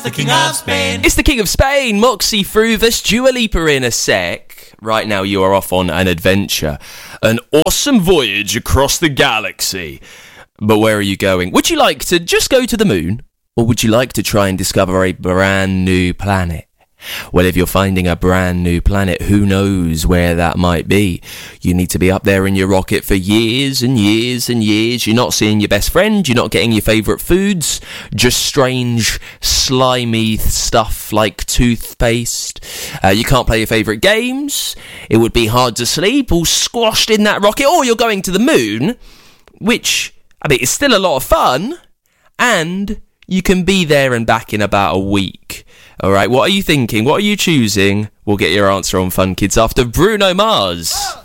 the King of Spain. It's the King of Spain, Moxie Fruvus, Dua Lipa in a sec. Right now you are off on an adventure. An awesome voyage across the galaxy. But where are you going? Would you like to just go to the moon? Or would you like to try and discover a brand new planet? Well, if you're finding a brand new planet, who knows where that might be? You need to be up there in your rocket for years and years and years. You're not seeing your best friend. You're not getting your favourite foods. Just strange, slimy stuff like toothpaste. You can't play your favourite games. It would be hard to sleep, all squashed in that rocket. Or you're going to the moon, which, I mean, it's still a lot of fun. And you can be there and back in about a week. All right, what are you thinking? What are you choosing? We'll get your answer on Fun Kids after Bruno Mars.